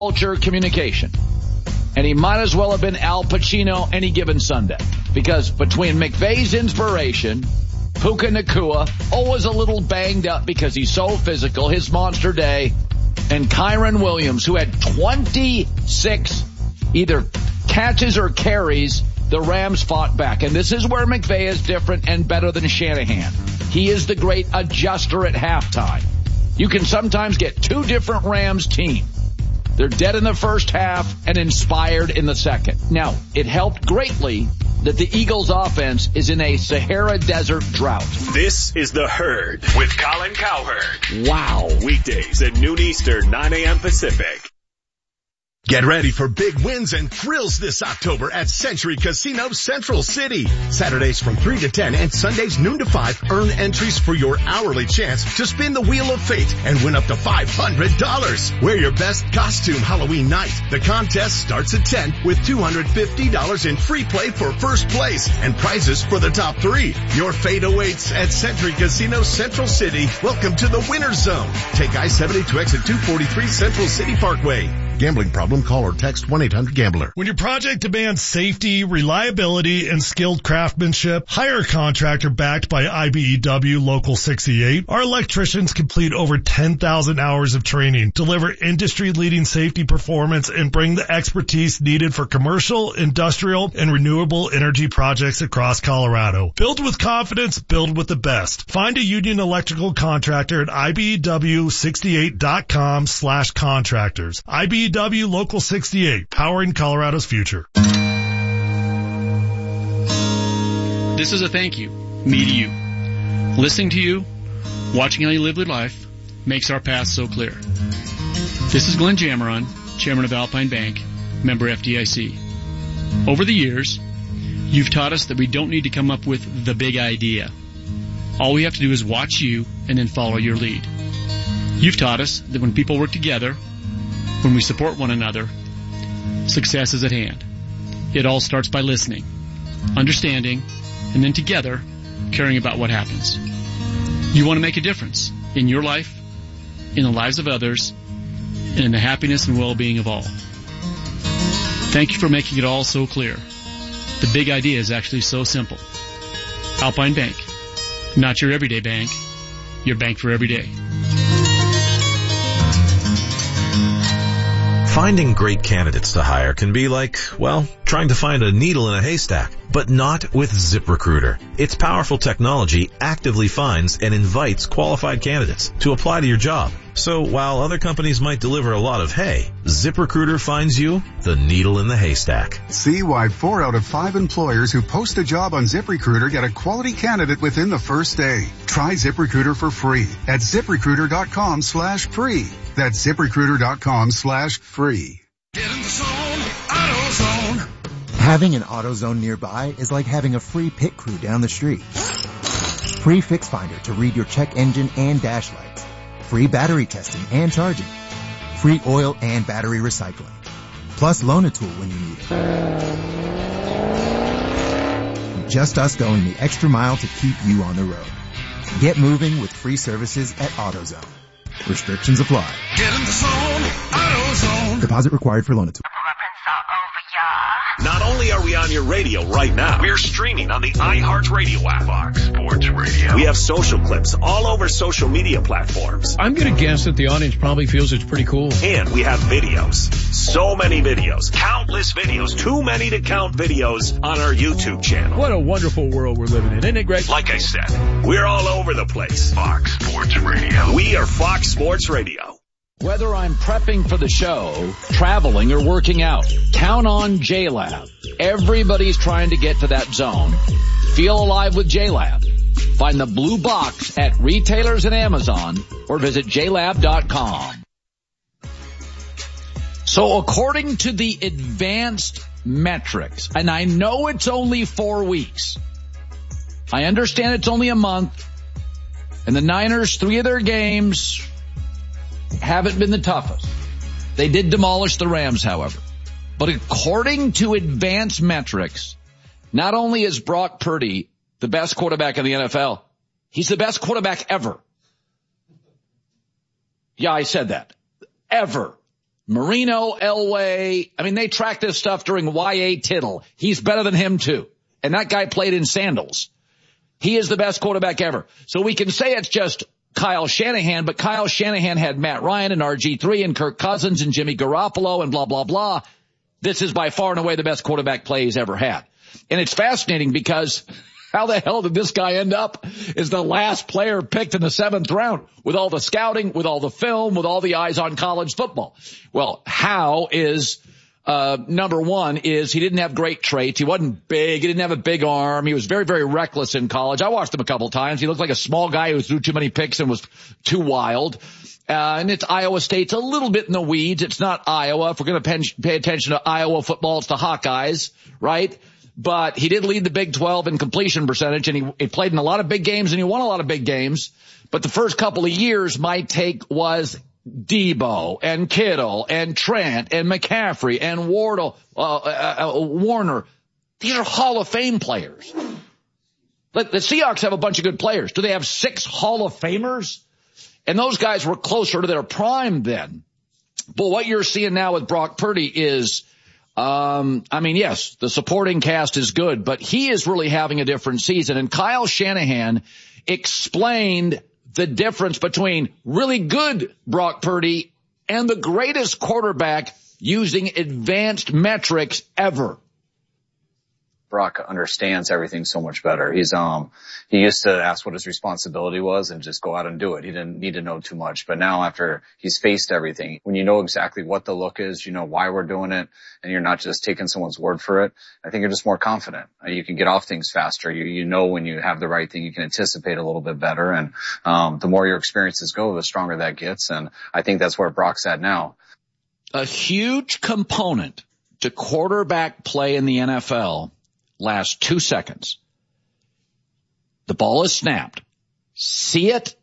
culture communication. And he might as well have been Al Pacino any given Sunday. Because between McVay's inspiration, Puka Nacua, always a little banged up because he's so physical, his monster day, and Kyron Williams, who had 26 either catches or carries, the Rams fought back. And this is where McVay is different and better than Shanahan. He is the great adjuster at halftime. You can sometimes get two different Rams teams. They're dead in the first half and inspired in the second. Now, it helped greatly that the Eagles' offense is in a Sahara Desert drought. This is The Herd with Colin Cowherd. Wow. Weekdays at noon Eastern, 9 a.m. Pacific. Get ready for big wins and thrills this October at Century Casino Central City. Saturdays from 3 to 10 and Sundays noon to 5, earn entries for your hourly chance to spin the Wheel of Fate and win up to $500. Wear your best costume Halloween night. The contest starts at 10 with $250 in free play for first place and prizes for the top 3. Your fate awaits at Century Casino Central City. Welcome to the Winner's Zone. Take I-70 to exit 243 Central City Parkway. Gambling problem? Call or text 1-800-GAMBLER. When your project demands safety, reliability, and skilled craftsmanship, hire a contractor backed by IBEW Local 68. Our electricians complete over 10,000 hours of training, deliver industry-leading safety performance, and bring the expertise needed for commercial, industrial, and renewable energy projects across Colorado. Build with confidence, build with the best. Find a union electrical contractor at IBEW68.com/contractors. IBEW Local 68, powering Colorado's future. This is a thank you, me to you. Listening to you, watching how you live your life, makes our path so clear. This is Glenn Jameron, Chairman of Alpine Bank, member FDIC. Over the years, you've taught us that we don't need to come up with the big idea. All we have to do is watch you and then follow your lead. You've taught us that when people work together, when we support one another, success is at hand. It all starts by listening, understanding, and then together, caring about what happens. You want to make a difference in your life, in the lives of others, and in the happiness and well-being of all. Thank you for making it all so clear. The big idea is actually so simple. Alpine Bank, not your everyday bank, your bank for every day. Finding great candidates to hire can be like, well, trying to find a needle in a haystack, but not with ZipRecruiter. Its powerful technology actively finds and invites qualified candidates to apply to your job. So while other companies might deliver a lot of hay, ZipRecruiter finds you the needle in the haystack. See why 4 out of 5 employers who post a job on ZipRecruiter get a quality candidate within the first day. Try ZipRecruiter for free at ZipRecruiter.com/free. That's ZipRecruiter.com/free. Get in the zone, AutoZone. Having an AutoZone nearby is like having a free pit crew down the street. Free Fix Finder to read your check engine and dash lights. Free battery testing and charging. Free oil and battery recycling. Plus loan a tool when you need it. Just us going the extra mile to keep you on the road. Get moving with free services at AutoZone. Restrictions apply. Get in the zone, AutoZone. Deposit required for loan a tool. Not only are we on your radio right now, we're streaming on the iHeartRadio app. Fox Sports Radio. We have social clips all over social media platforms. I'm going to guess that the audience probably feels it's pretty cool. And we have videos. So many videos. Countless videos. Too many to count videos on our YouTube channel. What a wonderful world we're living in. Isn't it great? Like I said, we're all over the place. Fox Sports Radio. We are Fox Sports Radio. Whether I'm prepping for the show, traveling, or working out, count on JLab. Everybody's trying to get to that zone. Feel alive with JLab. Find the blue box at retailers and Amazon or visit JLab.com. So according to the advanced metrics, and I know it's only 4 weeks, I understand it's only a month, and the Niners, 3 of their games haven't been the toughest. They did demolish the Rams, however. But according to advanced metrics, not only is Brock Purdy the best quarterback in the NFL, he's the best quarterback ever. Yeah, I said that. Ever. Marino, Elway. I mean, they tracked this stuff during Y.A. Tittle. He's better than him too. And that guy played in sandals. He is the best quarterback ever. So we can say it's just Kyle Shanahan, but Kyle Shanahan had Matt Ryan and RG3 and Kirk Cousins and Jimmy Garoppolo and blah, blah, blah. This is by far and away the best quarterback play he's ever had. And it's fascinating because how the hell did this guy end up as the last player picked in the 7th round with all the scouting, with all the film, with all the eyes on college football? Well, how is number one is he didn't have great traits. He wasn't big. He didn't have a big arm. He was very, very reckless in college. I watched him a couple times. He looked like a small guy who threw too many picks and was too wild. And it's Iowa State's a little bit in the weeds. It's not Iowa. If we're going to pay attention to Iowa football, it's the Hawkeyes, right? But he did lead the Big 12 in completion percentage, and he played in a lot of big games, and he won a lot of big games. But the first couple of years, my take was Debo and Kittle and Trent and McCaffrey and Warner. These are Hall of Fame players. The Seahawks have a bunch of good players. Do they have 6 Hall of Famers? And those guys were closer to their prime then. But what you're seeing now with Brock Purdy is, yes, the supporting cast is good, but he is really having a different season. And Kyle Shanahan explained the difference between really good Brock Purdy and the greatest quarterback using advanced metrics ever. Brock understands everything so much better. He used to ask what his responsibility was and just go out and do it. He didn't need to know too much. But now after he's faced everything, when you know exactly what the look is, you know why we're doing it, and you're not just taking someone's word for it, I think you're just more confident. You can get off things faster. You know when you have the right thing, you can anticipate a little bit better. And the more your experiences go, the stronger that gets. And I think that's where Brock's at now. A huge component to quarterback play in the NFL lasts 2 seconds. The ball is snapped. See it,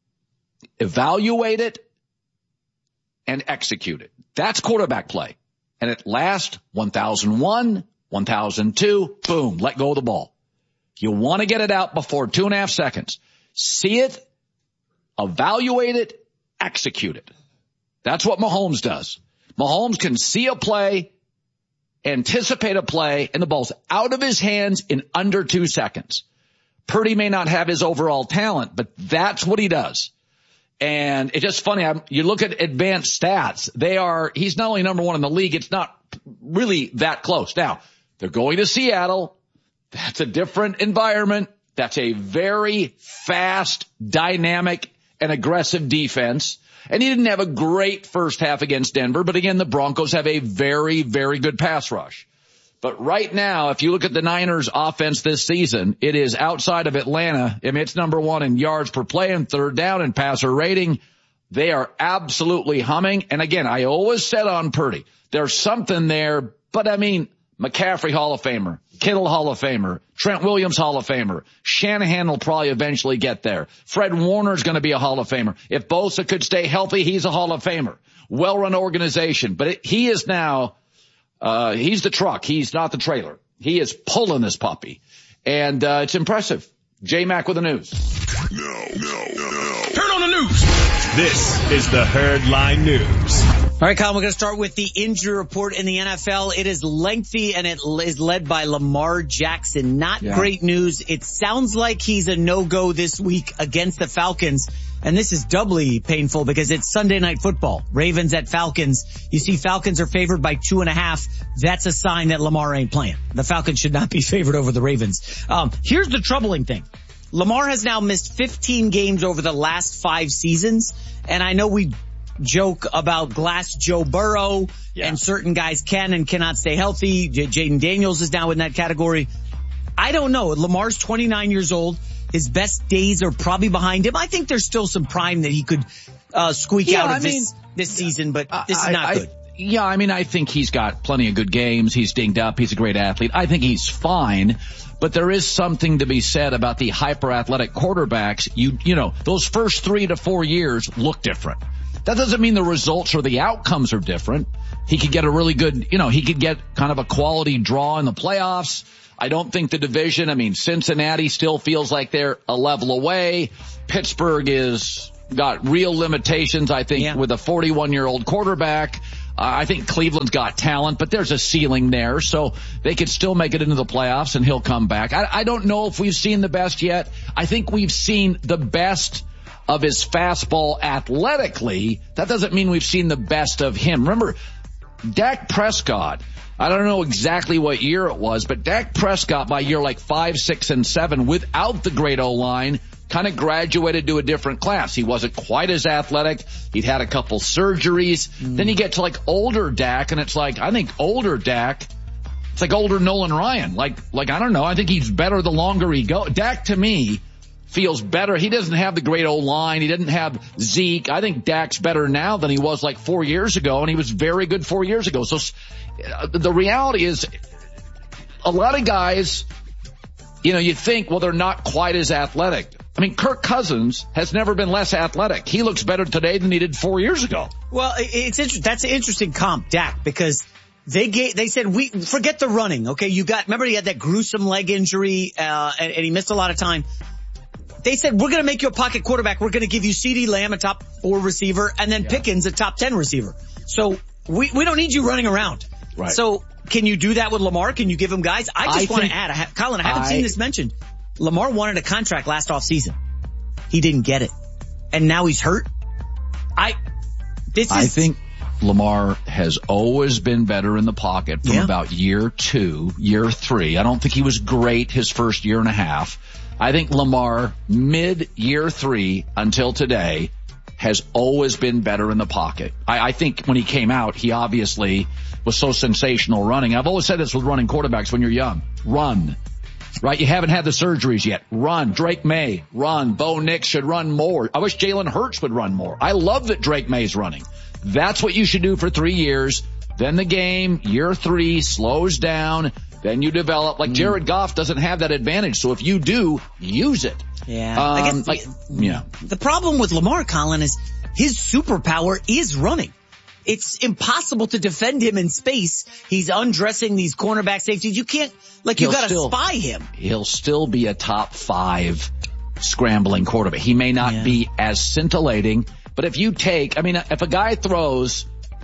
evaluate it, and execute it. That's quarterback play. And it lasts 1001, 1002, boom, let go of the ball. You want to get it out before 2.5 seconds. See it, evaluate it, execute it. That's what Mahomes does. Mahomes can see a play, anticipate a play, and the ball's out of his hands in under 2 seconds. Purdy may not have his overall talent, but that's what he does. And it's just funny. You look at advanced stats. He's not only number one in the league. It's not really that close. Now, they're going to Seattle. That's a different environment. That's a very fast, dynamic, and aggressive defense. And he didn't have a great first half against Denver, but again, the Broncos have a very, very good pass rush. But right now, if you look at the Niners offense this season, it is outside of Atlanta. I mean, it's number one in yards per play and third down and passer rating. They are absolutely humming. And again, I always said on Purdy, there's something there, but I mean, McCaffrey Hall of Famer, Kittle Hall of Famer, Trent Williams Hall of Famer, Shanahan will probably eventually get there. Fred Warner's going to be a Hall of Famer. If Bosa could stay healthy, he's a Hall of Famer. Well-run organization. But he is now, he's the truck. He's not the trailer. He is pulling this puppy. And it's impressive. J-Mac with the news. Turn on the news. This is the Herdline News. All right, Colin, we're going to start with the injury report in the NFL. It is lengthy, and it is led by Lamar Jackson. Not great news. It sounds like he's a no-go this week against the Falcons. And this is doubly painful because it's Sunday Night Football. Ravens at Falcons. You see Falcons are favored by 2.5. That's a sign that Lamar ain't playing. The Falcons should not be favored over the Ravens. Here's the troubling thing. Lamar has now missed 15 games over the last 5 seasons. And I know we joke about Glass Joe Burrow and certain guys can and cannot stay healthy. Jaden Daniels is now in that category. I don't know. Lamar's 29 years old. His best days are probably behind him. I think there's still some prime that he could squeak out of this season, but this is not good. I think he's got plenty of good games. He's dinged up. He's a great athlete. I think he's fine. But there is something to be said about the hyper-athletic quarterbacks. You know, those first 3 to 4 years look different. That doesn't mean the results or the outcomes are different. He could get a really good, he could get kind of a quality draw in the playoffs. I don't think the division, Cincinnati still feels like they're a level away. Pittsburgh got real limitations, I think, with a 41-year-old quarterback. I think Cleveland's got talent, but there's a ceiling there, so they could still make it into the playoffs and he'll come back. I don't know if we've seen the best yet. I think we've seen the best of his fastball athletically. That doesn't mean we've seen the best of him. Remember, Dak Prescott, I don't know exactly what year it was, but Dak Prescott by year like 5, 6, and 7 without the great O-line kind of graduated to a different class. He wasn't quite as athletic. He'd had a couple surgeries. Then you get to like older Dak, and it's like, I think older Dak, it's like older Nolan Ryan. Like I don't know. I think he's better the longer he goes. Dak to me feels better. He doesn't have the great O-line. He didn't have Zeke. I think Dak's better now than he was like 4 years ago, and he was very good 4 years ago. So the reality is a lot of guys, you think, well, they're not quite as athletic. I mean, Kirk Cousins has never been less athletic. He looks better today than he did 4 years ago. Well, it's interesting. That's an interesting comp, Dak, because they said, we forget the running. Okay. Remember he had that gruesome leg injury, and he missed a lot of time. They said, we're going to make you a pocket quarterback. We're going to give you CeeDee Lamb, a top 4 receiver, and then Pickens, a top 10 receiver. So we don't need you running around. Right. So can you do that with Lamar? Can you give him guys? I just want to add, Colin, I haven't seen this mentioned. Lamar wanted a contract last offseason. He didn't get it. And now he's hurt. I think Lamar has always been better in the pocket from about year 2, year 3. I don't think he was great his first year and a half. I think Lamar, mid-year 3 until today, has always been better in the pocket. I think when he came out, he obviously was so sensational running. I've always said this with running quarterbacks when you're young. Run. Right? You haven't had the surgeries yet. Run. Drake May, run. Bo Nix should run more. I wish Jalen Hurts would run more. I love that Drake May's running. That's what you should do for 3 years. Then the game, year 3, slows down. Then you develop. Like Jared Goff doesn't have that advantage. So if you do, use it. Yeah. The problem with Lamar, Colin, is his superpower is running. It's impossible to defend him in space. He's undressing these cornerback safeties. You can't, you gotta spy him. He'll still be a top 5 scrambling quarterback. He may not be as scintillating, but if a guy throws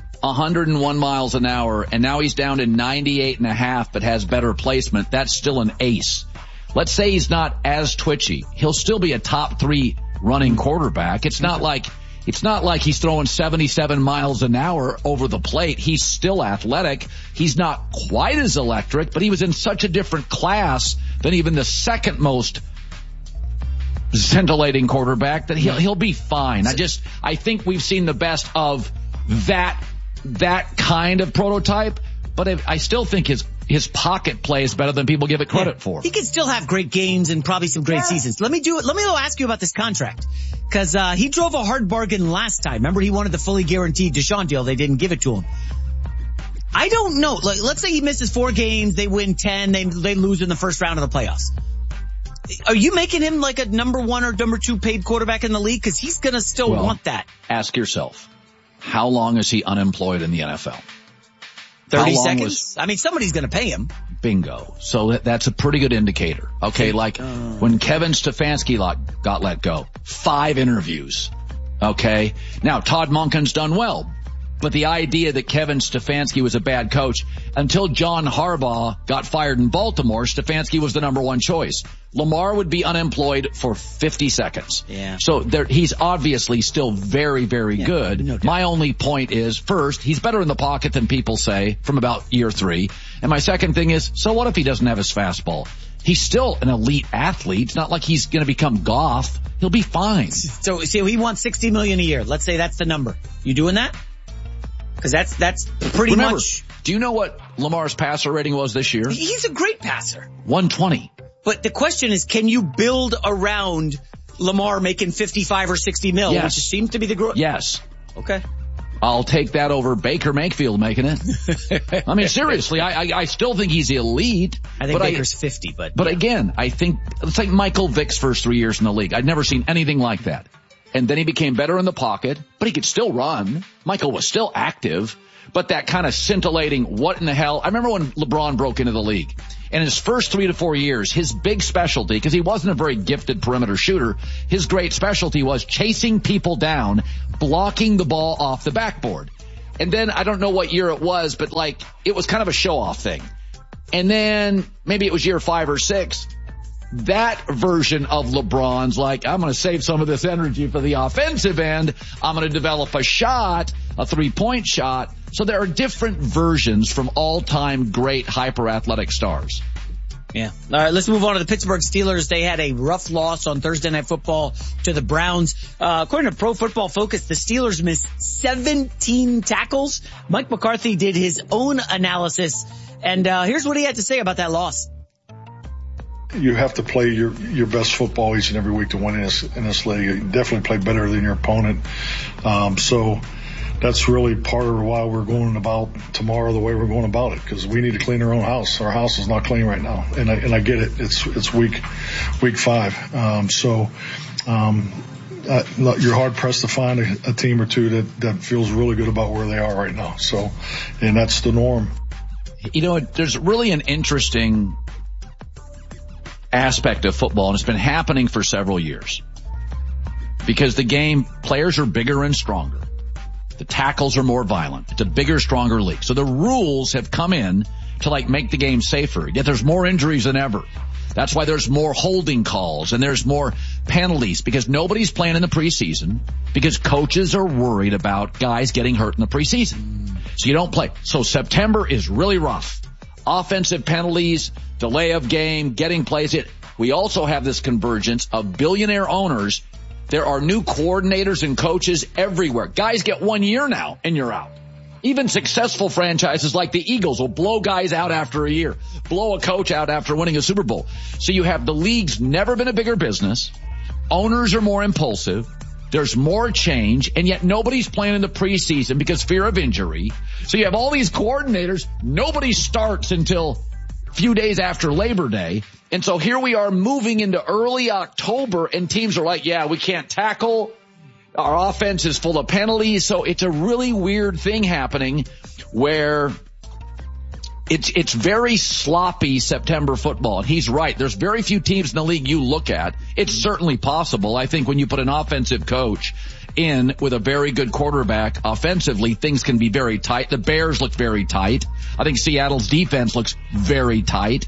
101 miles an hour and now he's down to 98.5 but has better placement, that's still an ace. Let's say he's not as twitchy. He'll still be a top 3 running quarterback. It's not like he's throwing 77 miles an hour over the plate. He's still athletic. He's not quite as electric, but he was in such a different class than even the second most scintillating quarterback that he'll be fine. I think we've seen the best of that kind of prototype, but I still think his pocket play is better than people give it credit for. He can still have great games and probably some great seasons. Let me ask you about this contract. Cause, he drove a hard bargain last time. Remember, he wanted the fully guaranteed Deshaun deal. They didn't give it to him. I don't know. Let's say he misses 4 games. They win 10. They lose in the first round of the playoffs. Are you making him like a number 1 or number 2 paid quarterback in the league? Cause he's gonna still want that. Ask yourself, how long is he unemployed in the NFL? 30 seconds? Somebody's going to pay him. Bingo. So that's a pretty good indicator. Okay, when Kevin Stefanski got let go, 5 interviews. Okay? Now, Todd Monken's done well, but the idea that Kevin Stefanski was a bad coach, until John Harbaugh got fired in Baltimore, Stefanski was the number 1 choice. Lamar would be unemployed for 50 seconds. Yeah. So he's obviously still very, very good. No doubt. My only point is, first, he's better in the pocket than people say from about year 3. And my second thing is, so what if he doesn't have his fastball? He's still an elite athlete. It's not like he's going to become Goff. He'll be fine. So he wants $60 million a year. Let's say that's the number. You doing that? Cause that's pretty much. Do you know what Lamar's passer rating was this year? He's a great passer. 120. But the question is, can you build around Lamar making 55 or 60 mil? Yes. Which seems to be the growth. Yes. Okay. I'll take that over Baker Mayfield making it. Seriously, I still think he's elite. I think Baker's 50, but. But again, I think it's like Michael Vick's first 3 years in the league. I'd never seen anything like that. And then he became better in the pocket, but he could still run. Michael was still active, but that kind of scintillating, what in the hell? I remember when LeBron broke into the league. In his first 3 to 4 years, his big specialty, because he wasn't a very gifted perimeter shooter, his great specialty was chasing people down, blocking the ball off the backboard. And then I don't know what year it was, but like it was kind of a show-off thing. And then maybe it was year 5 or 6. That version of LeBron's like, I'm going to save some of this energy for the offensive end. I'm going to develop a shot, a 3-point shot. So there are different versions from all-time great hyper-athletic stars. Yeah. All right, let's move on to the Pittsburgh Steelers. They had a rough loss on Thursday Night Football to the Browns. According to Pro Football Focus, the Steelers missed 17 tackles. Mike McCarthy did his own analysis, and here's what he had to say about that loss. You have to play your best football each and every week to win in this league. You definitely play better than your opponent. So that's really part of why we're going about tomorrow the way we're going about it, because we need to clean our own house. Our house is not clean right now, and I get it. It's week 5. You're hard pressed to find a team or two that feels really good about where they are right now. So, and that's the norm. You know, there's really an interesting aspect of football, and it's been happening for several years, because the game, players are bigger and stronger. The tackles are more violent. It's a bigger, stronger league. So the rules have come in to like make the game safer. Yet there's more injuries than ever. That's why there's more holding calls and there's more penalties, because nobody's playing in the preseason because coaches are worried about guys getting hurt in the preseason. So you don't play. So September is really rough. Offensive penalties, delay of game, getting plays. We also have this convergence of billionaire owners. There are new coordinators and coaches everywhere. Guys get 1 year now and you're out. Even successful franchises like the Eagles will blow guys out after a year, blow a coach out after winning a Super Bowl. So you have the league's never been a bigger business. Owners are more impulsive. There's more change, and yet nobody's playing in the preseason because fear of injury. So you have all these coordinators. Nobody starts until a few days after Labor Day. And so here we are moving into early October, and teams are like, yeah, we can't tackle. Our offense is full of penalties. So it's a really weird thing happening where it's very sloppy September football. And he's right. There's very few teams in the league you look at. It's certainly possible. I think when you put an offensive coach in with a very good quarterback offensively, things can be very tight. The Bears look very tight. I think Seattle's defense looks very tight.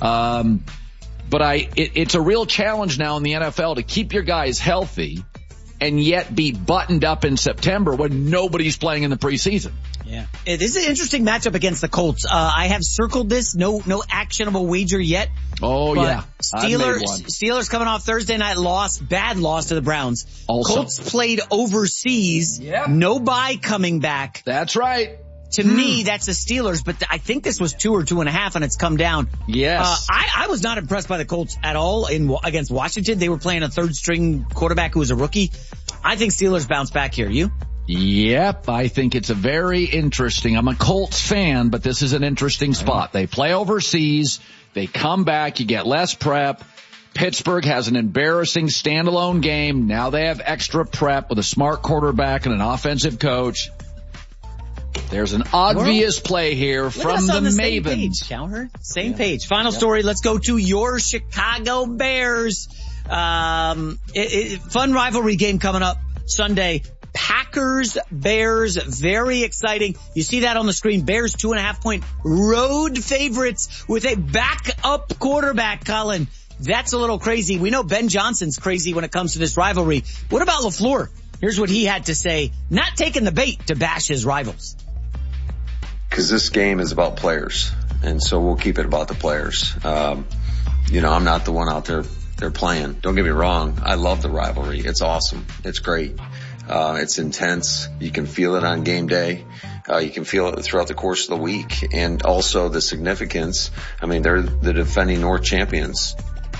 But it's a real challenge now in the NFL to keep your guys healthy and yet be buttoned up in September when nobody's playing in the preseason. Yeah. This is an interesting matchup against the Colts. I have circled this. No actionable wager yet. Oh, but yeah. Steelers coming off Thursday night loss, bad loss to the Browns. Also. Colts played overseas. Yep. No bye coming back. That's right. To me, that's the Steelers, but I think this was 2 or 2.5 and it's come down. Yes. I was not impressed by the Colts at all against Washington. They were playing a third string quarterback who was a rookie. I think Steelers bounce back here. You? Yep. I think it's a very interesting. I'm a Colts fan, but this is an interesting spot. They play overseas. They come back. You get less prep. Pittsburgh has an embarrassing standalone game. Now they have extra prep with a smart quarterback and an offensive coach. There's an obvious play here from the Mavens. Same page. Final story. Let's go to your Chicago Bears. Fun rivalry game coming up Sunday. Packers, Bears, very exciting. You see that on the screen. Bears 2.5-point road favorites with a backup quarterback, Colin. That's a little crazy. We know Ben Johnson's crazy when it comes to this rivalry. What about LaFleur? Here's what he had to say, not taking the bait to bash his rivals. Because this game is about players, and so we'll keep it about the players. I'm not the one out there they're playing. Don't get me wrong. I love the rivalry. It's awesome. It's great. It's intense. You can feel it on game day. You can feel it throughout the course of the week. And also the significance. I mean, they're the defending North champions.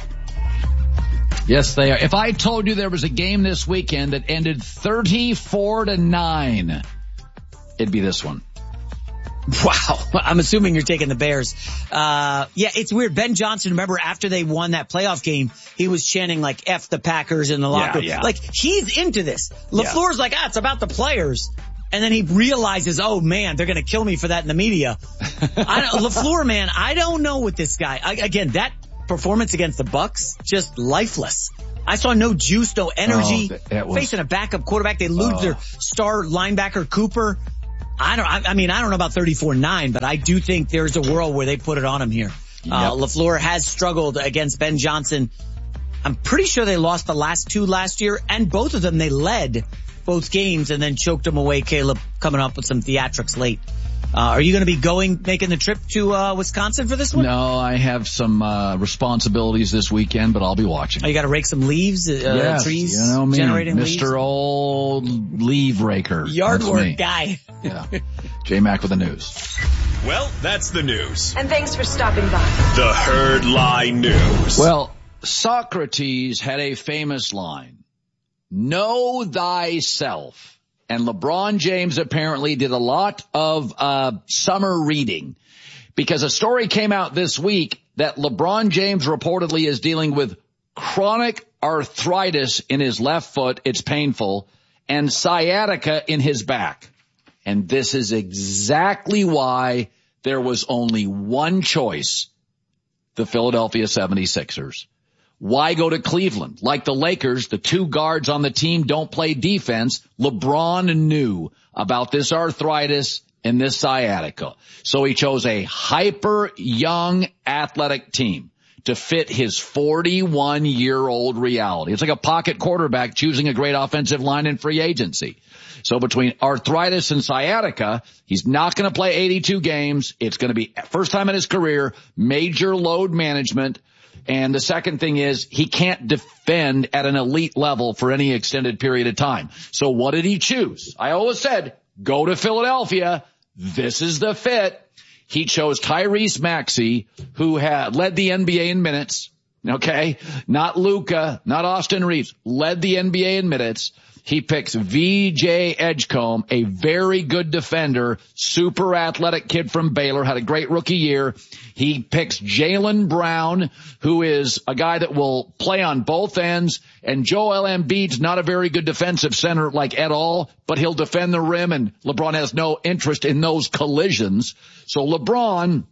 Yes, they are. If I told you there was a game this weekend that ended 34-9, it'd be this one. Wow. I'm assuming you're taking the Bears. Yeah, it's weird. Ben Johnson, remember after they won that playoff game, he was chanting like F the Packers in the locker room. Yeah. Like he's into this. LaFleur's like, it's about the players. And then he realizes, oh man, they're going to kill me for that in the media. LaFleur, man, I don't know with this guy. Again, that performance against the Bucks, just lifeless. I saw no juice, no energy. Facing a backup quarterback. They lose their star linebacker, Cooper. I don't know about 34-9, but I do think there's a world where they put it on him here. Yep. LaFleur has struggled against Ben Johnson. I'm pretty sure they lost the last two last year, and both of them they led both games and then choked them away. Caleb coming up with some theatrics late. Are you going to be making the trip to Wisconsin for this one? No, I have some responsibilities this weekend, but I'll be watching. Oh, you got to rake some leaves, yes, trees, you know me, generating Mr. leaves? Old leaf raker. Yard That's work me. guy. Yeah. J-Mac with the news. Well, that's the news. And thanks for stopping by. The Herd Lie News. Well, Socrates had a famous line, know thyself. And LeBron James apparently did a lot of summer reading because a story came out this week that LeBron James reportedly is dealing with chronic arthritis in his left foot. It's painful. And sciatica in his back. And this is exactly why there was only one choice, the Philadelphia 76ers. Why go to Cleveland? Like the Lakers, the two guards on the team don't play defense. LeBron knew about this arthritis and this sciatica. So he chose a hyper young athletic team to fit his 41-year-old reality. It's like a pocket quarterback choosing a great offensive line in free agency. So between arthritis and sciatica, he's not going to play 82 games. It's going to be first time in his career, major load management. And the second thing is he can't defend at an elite level for any extended period of time. So what did he choose? I always said, go to Philadelphia. This is the fit. He chose Tyrese Maxey, who had led the NBA in minutes. Okay. Not Luka, not Austin Reeves, led the NBA in minutes. He picks VJ Edgecombe, a very good defender, super athletic kid from Baylor, had a great rookie year. He picks Jaylen Brown, who is a guy that will play on both ends. And Joel Embiid's not a very good defensive center like at all, but he'll defend the rim, and LeBron has no interest in those collisions. So LeBron,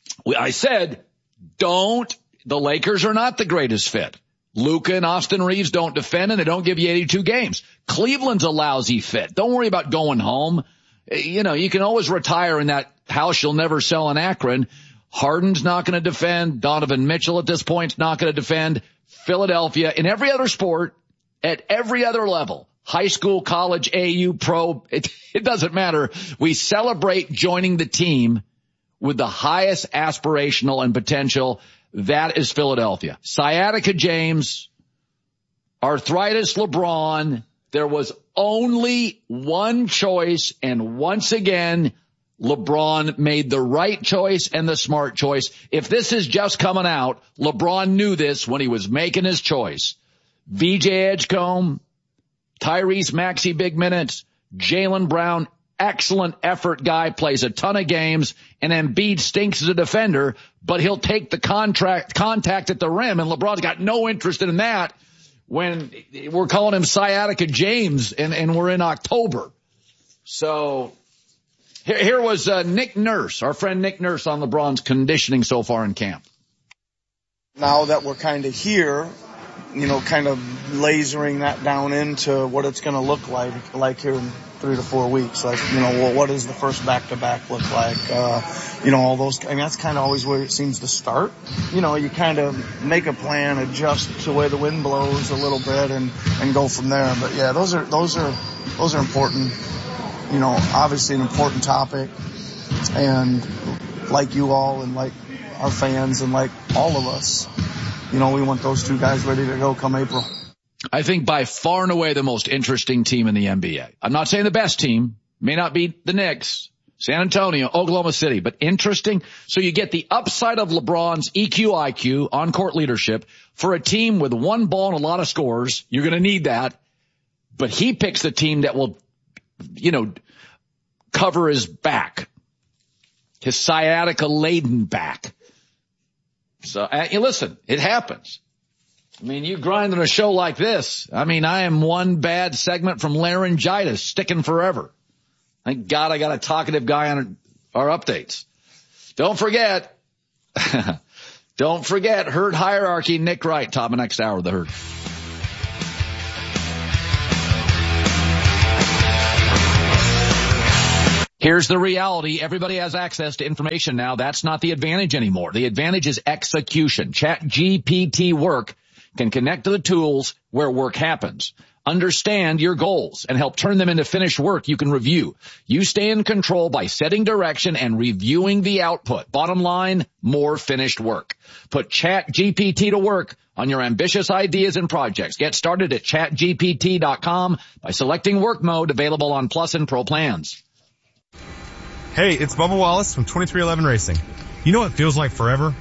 I said, the Lakers are not the greatest fit. Luka and Austin Reeves don't defend, and they don't give you 82 games. Cleveland's a lousy fit. Don't worry about going home. You know, you can always retire in that house you'll never sell in Akron. Harden's not going to defend. Donovan Mitchell at this point is not going to defend. Philadelphia, in every other sport, at every other level, high school, college, AU, pro, it doesn't matter. We celebrate joining the team with the highest aspirational and potential. That is Philadelphia. Sciatica James, arthritis LeBron. There was only one choice, and once again, LeBron made the right choice and the smart choice. If this is just coming out, LeBron knew this when he was making his choice. VJ Edgecombe, Tyrese Maxey, big minutes, Jaylen Brown, excellent effort guy, plays a ton of games, and Embiid stinks as a defender, but he'll take the contact at the rim, and LeBron's got no interest in that when we're calling him Sciatica James, and we're in October. So here was Nick Nurse, our friend Nick Nurse, on LeBron's conditioning so far in camp. Now that we're kind of here, you know, kind of lasering that down into what it's going to look like here in 3 to 4 weeks. Like, you know, well, what does the first back-to-back look like? You know, all those, I mean, that's kind of always where it seems to start. You know, you kind of make a plan, adjust to the way the wind blows a little bit and go from there. But yeah, those are important, you know, obviously an important topic. And like you all and like our fans and like all of us, you know, we want those two guys ready to go come April. I think by far and away the most interesting team in the NBA. I'm not saying the best team, may not be the Knicks, San Antonio, Oklahoma City, but interesting. So you get the upside of LeBron's EQ, IQ, on-court leadership for a team with one ball and a lot of scores. You're going to need that. But he picks the team that will, you know, cover his back, his sciatica-laden back. So, listen, it happens. I mean, you grind on a show like this. I mean, I am one bad segment from laryngitis sticking forever. Thank God I got a talkative guy on our updates. Don't forget, Herd Hierarchy, Nick Wright, top of next hour of the Herd. Here's the reality. Everybody has access to information now. That's not the advantage anymore. The advantage is execution. ChatGPT Work can connect to the tools where work happens. Understand your goals and help turn them into finished work you can review. You stay in control by setting direction and reviewing the output. Bottom line, more finished work. Put ChatGPT to work on your ambitious ideas and projects. Get started at chatgpt.com by selecting work mode, available on Plus and Pro plans. Hey, it's Bubba Wallace from 2311 Racing. You know what feels like forever?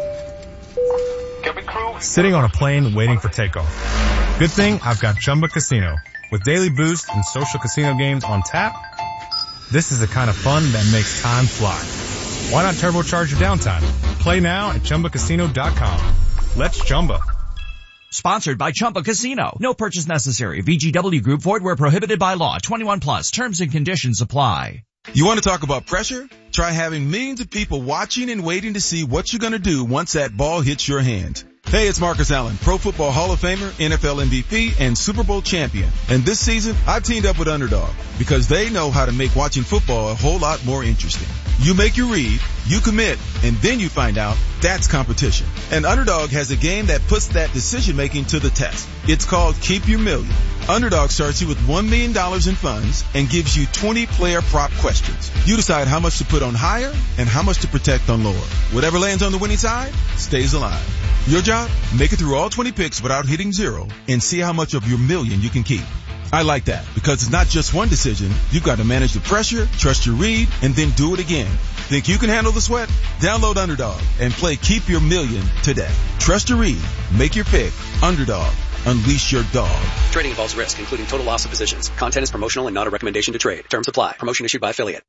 Sitting on a plane waiting for takeoff. Good thing I've got Chumba Casino. With daily boosts and social casino games on tap, this is the kind of fun that makes time fly. Why not turbocharge your downtime? Play now at ChumbaCasino.com. Let's Chumba. Sponsored by Chumba Casino. No purchase necessary. VGW Group. Void where prohibited by law. 21 plus. Terms and conditions apply. You want to talk about pressure? Try having millions of people watching and waiting to see what you're going to do once that ball hits your hand. Hey, it's Marcus Allen, Pro Football Hall of Famer, NFL MVP, and Super Bowl champion. And this season, I've teamed up with Underdog because they know how to make watching football a whole lot more interesting. You make your read, you commit, and then you find out that's competition. And Underdog has a game that puts that decision-making to the test. It's called Keep Your Million. Underdog starts you with $1 million in funds and gives you 20 player prop questions. You decide how much to put on higher and how much to protect on lower. Whatever lands on the winning side stays alive. Your job? Make it through all 20 picks without hitting zero and see how much of your million you can keep. I like that because it's not just one decision. You've got to manage the pressure, trust your read, and then do it again. Think you can handle the sweat? Download Underdog and play Keep Your Million today. Trust your read. Make your pick. Underdog. Unleash your dog. Trading involves risk, including total loss of positions. Content is promotional and not a recommendation to trade. Terms apply. Promotion issued by affiliate.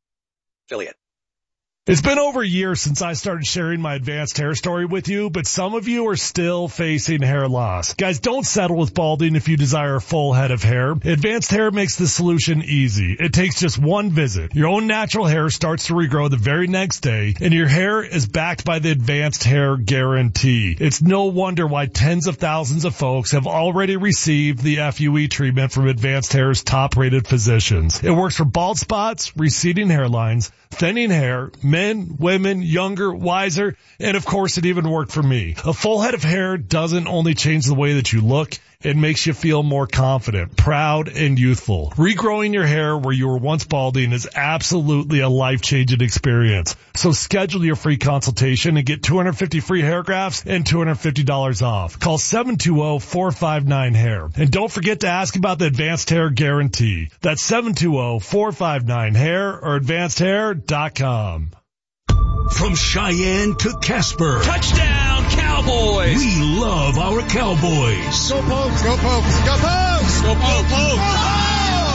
It's been over a year since I started sharing my advanced hair story with you, but some of you are still facing hair loss. Guys, don't settle with balding if you desire a full head of hair. Advanced Hair makes the solution easy. It takes just one visit. Your own natural hair starts to regrow the very next day, and your hair is backed by the Advanced Hair Guarantee. It's no wonder why tens of thousands of folks have already received the FUE treatment from Advanced Hair's top-rated physicians. It works for bald spots, receding hairlines, thinning hair, men, women, younger, wiser, and of course it even worked for me. A full head of hair doesn't only change the way that you look, it makes you feel more confident, proud, and youthful. Regrowing your hair where you were once balding is absolutely a life-changing experience. So schedule your free consultation and get 250 free hair grafts and $250 off. Call 720-459-HAIR. And don't forget to ask about the Advanced Hair Guarantee. That's 720-459-HAIR or advancedhair.com. From Cheyenne to Casper. Touchdown, Cowboys! We love our Cowboys. Go Pokes, go Pokes, go Pokes! Go Pokes! Go Pokes!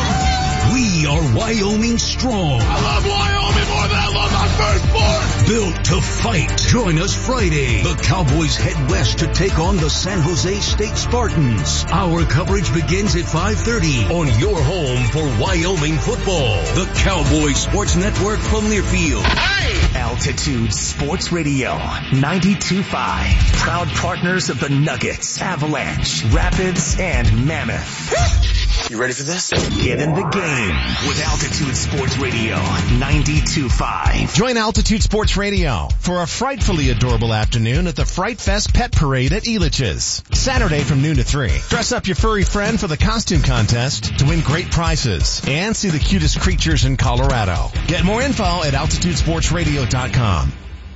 We are Wyoming strong. I love Wyoming more than I love my firstborn! Built to fight. Join us Friday. The Cowboys head west to take on the San Jose State Spartans. Our coverage begins at 5:30 on your home for Wyoming football. The Cowboys Sports Network from Learfield. Hey! Altitude Sports Radio 92.5. Proud partners of the Nuggets, Avalanche, Rapids, and Mammoth. You ready for this? Get in the game with Altitude Sports Radio 92.5. Join Altitude Sports Radio for a frightfully adorable afternoon at the Fright Fest Pet Parade at Elitch's. Saturday from noon to 3. Dress up your furry friend for the costume contest to win great prizes and see the cutest creatures in Colorado. Get more info at AltitudeSportsRadio.com.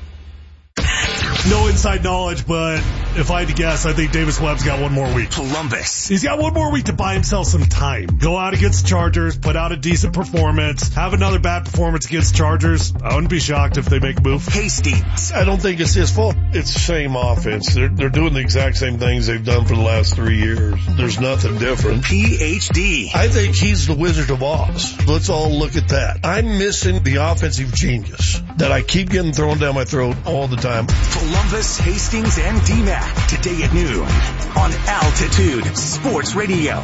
No inside knowledge, but if I had to guess, I think Davis Webb's got one more week. Columbus. He's got one more week to buy himself some time. Go out against the Chargers, put out a decent performance, have another bad performance against the Chargers. I wouldn't be shocked if they make a move. Hastings. I don't think it's his fault. It's the same offense. They're doing the exact same things they've done for the last 3 years. There's nothing different. PhD. I think he's the Wizard of Oz. Let's all look at that. I'm missing the offensive genius that I keep getting thrown down my throat all the time. Columbus, Hastings, and DMAC today at noon on Altitude Sports Radio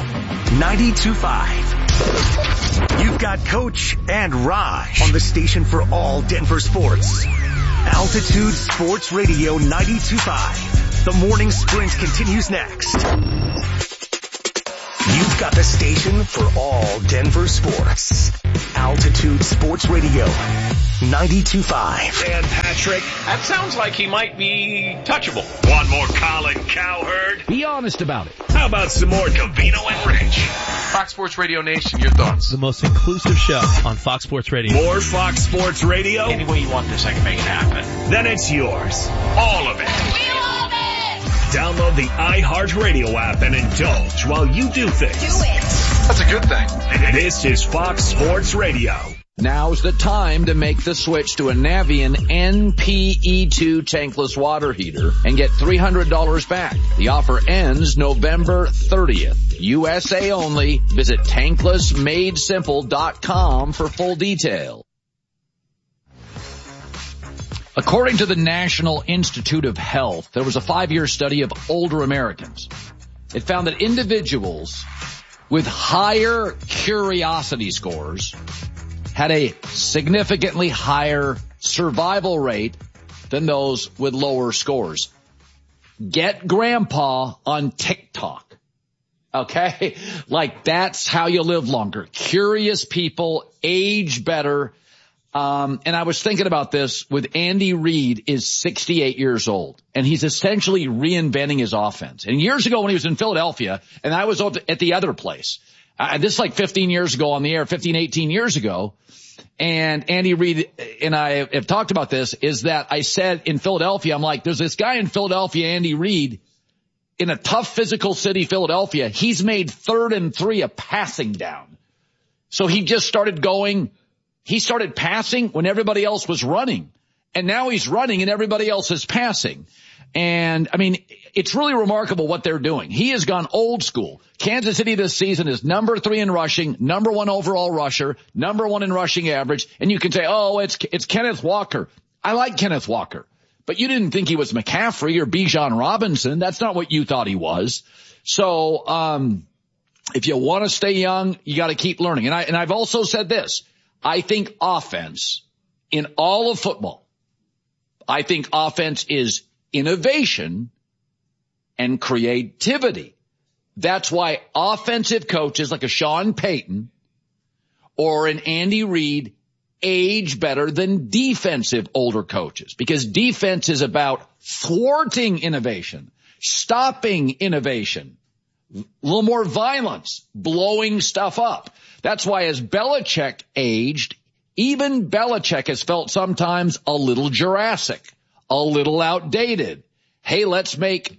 92.5. You've got Coach and Raj on the station for all Denver sports. Altitude Sports Radio 92.5. The morning sprint continues next. You've We've got the station for all Denver sports. Altitude Sports Radio, 92.5. Dan Patrick, that sounds like he might be touchable. Want more Colin Cowherd? Be honest about it. How about some more Covino and Rich? Fox Sports Radio Nation, your thoughts? The most inclusive show on Fox Sports Radio. More Fox Sports Radio? Any way you want this, I can make it happen. Then it's yours. All of it. We love it! Download the iHeartRadio app and indulge while you do things. Do it! That's a good thing. This is Fox Sports Radio. Now's the time to make the switch to a Navien NPE2 tankless water heater and get $300 back. The offer ends November 30th. USA only. Visit tanklessmadesimple.com for full detail. According to the National Institute of Health, there was a 5-year study of older Americans. It found that individuals with higher curiosity scores had a significantly higher survival rate than those with lower scores. Get grandpa on TikTok. Okay? Like, that's how you live longer. Curious people age better. And I was thinking about this with Andy Reid is 68 years old, and he's essentially reinventing his offense. And years ago when he was in Philadelphia, and I was at the other place, this is like 15 years ago on the air, 15, 18 years ago, and Andy Reid and I have talked about this, is that I said in Philadelphia, I'm like, there's this guy in Philadelphia, Andy Reid, in a tough physical city, Philadelphia. He's made 3rd and 3 a passing down. So he just started going. He started passing when everybody else was running, and now he's running and everybody else is passing. And I mean, it's really remarkable what they're doing. He has gone old school. Kansas City this season is number 3 in rushing, number 1 overall rusher, number 1 in rushing average. And you can say, oh, it's Kenneth Walker. I like Kenneth Walker, but you didn't think he was McCaffrey or Bijan Robinson. That's not what you thought he was. So, if you want to stay young, you got to keep learning. And I've also said this. I think offense in all of football, I think offense is innovation and creativity. That's why offensive coaches like a Sean Payton or an Andy Reid age better than defensive older coaches, because defense is about thwarting innovation, stopping innovation, a little more violence, blowing stuff up. That's why as Belichick aged, even Belichick has felt sometimes a little Jurassic, a little outdated. Hey, let's make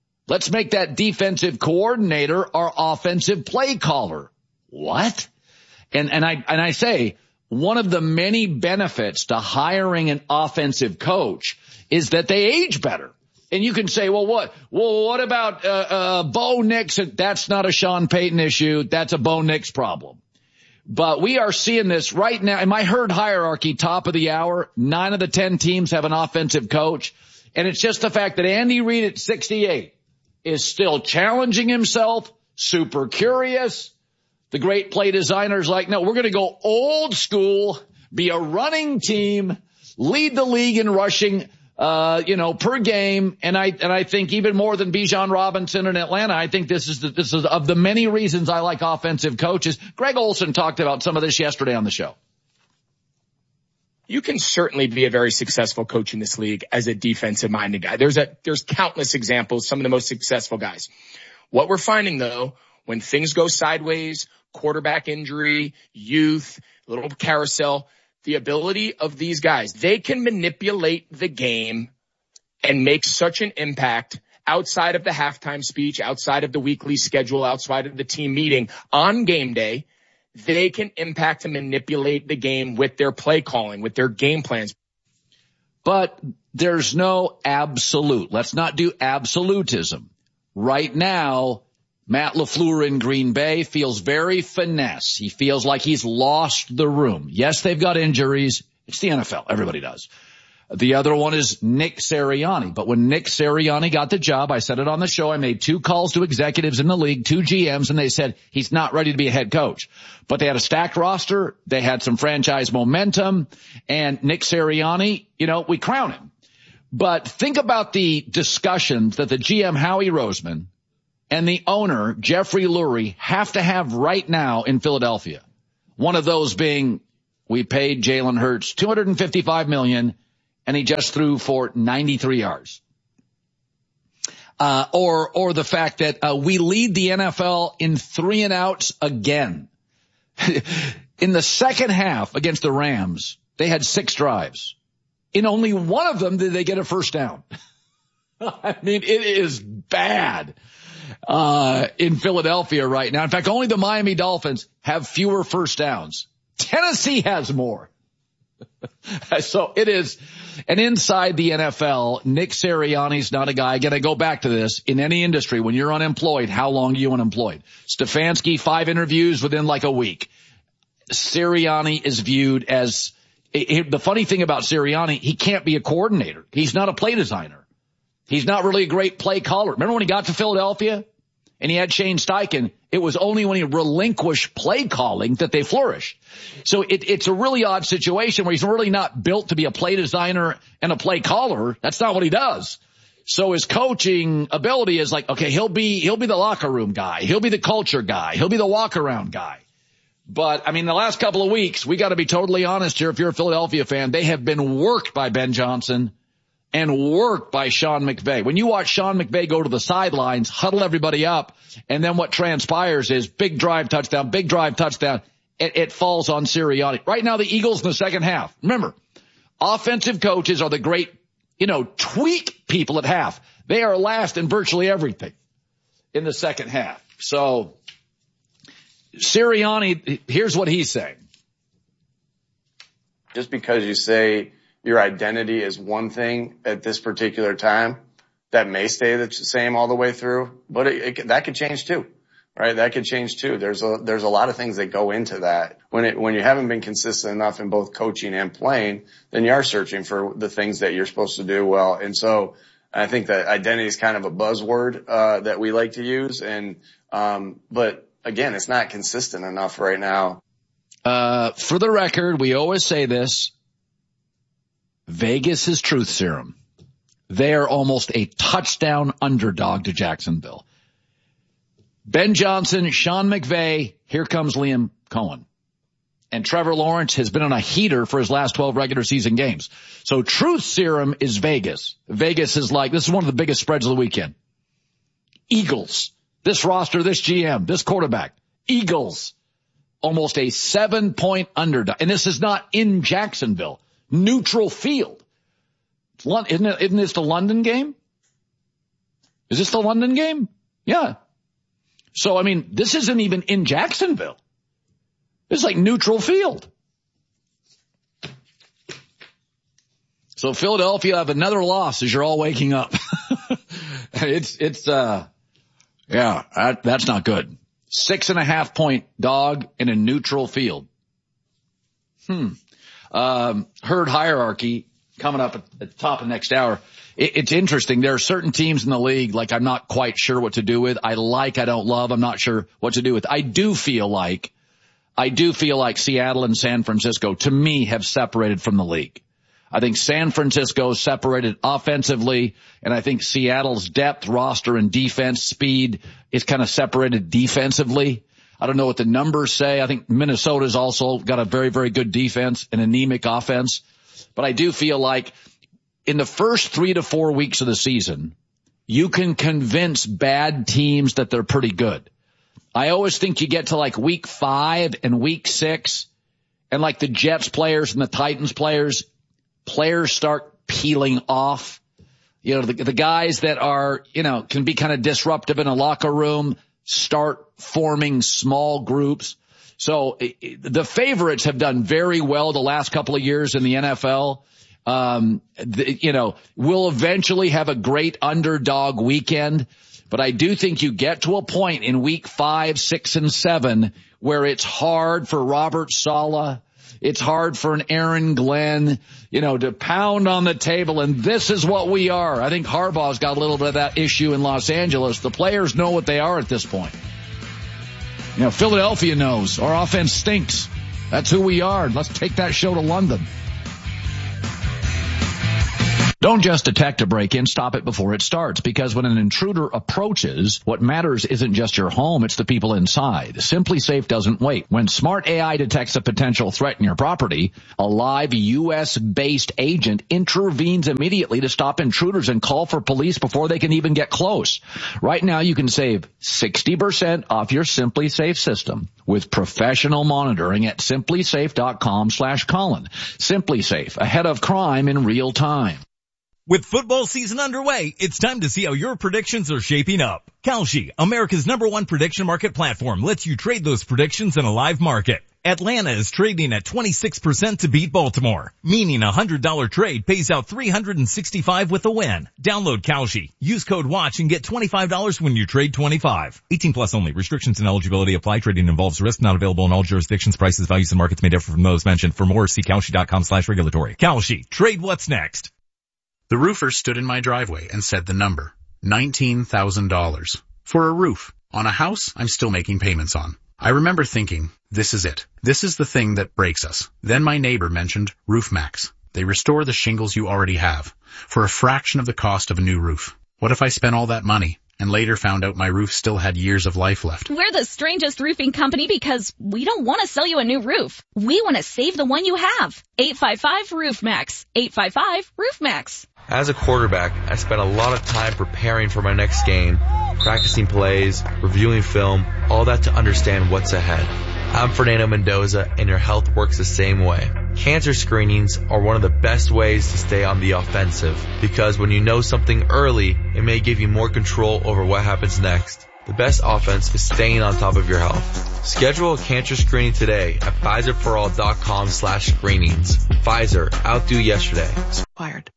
that defensive coordinator our offensive play caller. What? And I say one of the many benefits to hiring an offensive coach is that they age better. And you can say, well, what about Bo Nix? That's not a Sean Payton issue. That's a Bo Nix problem. But we are seeing this right now. In my herd hierarchy, top of the hour, 9 of the 10 teams have an offensive coach. And it's just the fact that Andy Reid at 68 is still challenging himself, super curious. The great play designers like, no, we're going to go old school, be a running team, lead the league in rushing, per game. And I think even more than Bijan Robinson in Atlanta, I think this is of the many reasons I like offensive coaches. Greg Olson talked about some of this yesterday on the show. You can certainly be a very successful coach in this league as a defensive minded guy. There's countless examples, some of the most successful guys. What we're finding though, when things go sideways, quarterback injury, youth, little carousel, the ability of these guys, they can manipulate the game and make such an impact outside of the halftime speech, outside of the weekly schedule, outside of the team meeting on game day. They can impact and manipulate the game with their play calling, with their game plans. But there's no absolute. Let's not do absolutism. Right now, Matt LaFleur in Green Bay feels very finesse. He feels like he's lost the room. Yes, they've got injuries. It's the NFL. Everybody does. The other one is Nick Sirianni. But when Nick Sirianni got the job, I said it on the show, I made 2 calls to executives in the league, 2 GMs, and they said he's not ready to be a head coach. But they had a stacked roster. They had some franchise momentum. And Nick Sirianni, we crown him. But think about the discussions that the GM, Howie Roseman, and the owner, Jeffrey Lurie, have to have right now in Philadelphia. One of those being, we paid Jalen Hurts $255 million, and he just threw for 93 yards. Or the fact that we lead the NFL in 3-and-outs again. In the second half against the Rams, they had 6 drives. In only one of them did they get a first down. I mean, it is bad in Philadelphia right now. In fact, only the Miami Dolphins have fewer first downs. Tennessee has more. So it is, and inside the NFL, Nick Sirianni's not a guy. Again, I go back to this. In any industry, when you're unemployed, how long are you unemployed? Stefanski, 5 interviews within like a week. Sirianni is viewed as, the funny thing about Sirianni, he can't be a coordinator. He's not a play designer. He's not really a great play caller. Remember when he got to Philadelphia and he had Shane Steichen? It was only when he relinquished play calling that they flourished. So it's a really odd situation where he's really not built to be a play designer and a play caller. That's not what he does. So his coaching ability is like, okay, he'll be the locker room guy. He'll be the culture guy. He'll be the walk around guy. But I mean, the last couple of weeks, we got to be totally honest here. If you're a Philadelphia fan, they have been worked by Ben Johnson and worked by Sean McVay. When you watch Sean McVay go to the sidelines, huddle everybody up, and then what transpires is big drive touchdown, it falls on Sirianni. Right now, the Eagles in the second half. Remember, offensive coaches are the great, tweak people at half. They are last in virtually everything in the second half. So Sirianni, here's what he's saying. Just because you say your identity is one thing at this particular time, that may stay the same all the way through, but that could change too, right? That could change too. There's a lot of things that go into that. When you haven't been consistent enough in both coaching and playing, then you are searching for the things that you're supposed to do well. And so I think that identity is kind of a buzzword, that we like to use. But again, it's not consistent enough right now. For the record, we always say this. Vegas is truth serum. They are almost a touchdown underdog to Jacksonville. Ben Johnson, Sean McVay, here comes Liam Cohen. And Trevor Lawrence has been on a heater for his last 12 regular season games. So truth serum is Vegas. Vegas is like, this is one of the biggest spreads of the weekend. Eagles. This roster, this GM, this quarterback. Eagles. Almost a 7-point underdog. And this is not in Jacksonville. Neutral field. Isn't this the London game? Is this the London game? Yeah. So, I mean, this isn't even in Jacksonville. It's like neutral field. So Philadelphia have another loss as you're all waking up. That's not good. 6.5-point dog in a neutral field. Herd hierarchy coming up at the top of next hour. It's interesting. There are certain teams in the league, like I'm not quite sure what to do with. I don't love. I'm not sure what to do with. I do feel like Seattle and San Francisco, to me, have separated from the league. I think San Francisco separated offensively, and I think Seattle's depth, roster, and defense speed is kind of separated defensively. I don't know what the numbers say. I think Minnesota's also got a very, very good defense, an anemic offense. But I do feel like in the first 3 to 4 weeks of the season, you can convince bad teams that they're pretty good. I always think you get to like week 5 and week 6, and like the Jets players and the Titans players start peeling off. The guys that are, can be kind of disruptive in a locker room start forming small groups. So the favorites have done very well the last couple of years in the NFL. We'll eventually have a great underdog weekend, but I do think you get to a point in week 5, 6, and 7 where it's hard for Robert Saleh. It's hard for an Aaron Glenn, to pound on the table, and this is what we are. I think Harbaugh's got a little bit of that issue in Los Angeles. The players know what they are at this point. Philadelphia knows our offense stinks. That's who we are. Let's take that show to London. Don't just detect a break-in, stop it before it starts, because when an intruder approaches, what matters isn't just your home, it's the people inside. Simply Safe doesn't wait. When smart AI detects a potential threat in your property, a live U.S.-based agent intervenes immediately to stop intruders and call for police before they can even get close. Right now, you can save 60% off your Simply Safe system with professional monitoring at simplysafe.com/Colin. Simply Safe, ahead of crime in real time. With football season underway, it's time to see how your predictions are shaping up. Kalshi, America's #1 prediction market platform, lets you trade those predictions in a live market. Atlanta is trading at 26% to beat Baltimore, meaning a $100 trade pays out $365 with a win. Download Kalshi, use code WATCH and get $25 when you trade 25. 18 plus only. Restrictions and eligibility apply. Trading involves risk, not available in all jurisdictions. Prices, values, and markets may differ from those mentioned. For more, see Kalshi.com/regulatory. Kalshi, trade what's next. The roofer stood in my driveway and said the number, $19,000. For a roof on a house I'm still making payments on. I remember thinking, this is it. This is the thing that breaks us. Then my neighbor mentioned RoofMax. They restore the shingles you already have for a fraction of the cost of a new roof. What if I spent all that money and later found out my roof still had years of life left? We're the strangest roofing company because we don't want to sell you a new roof. We want to save the one you have. 855-ROOFMAX. 855-ROOFMAX. As a quarterback, I spent a lot of time preparing for my next game, practicing plays, reviewing film, all that to understand what's ahead. I'm Fernando Mendoza, and your health works the same way. Cancer screenings are one of the best ways to stay on the offensive, because when you know something early, it may give you more control over what happens next. The best offense is staying on top of your health. Schedule a cancer screening today at Pfizerforall.com/screenings. Pfizer, outdo yesterday. Expired.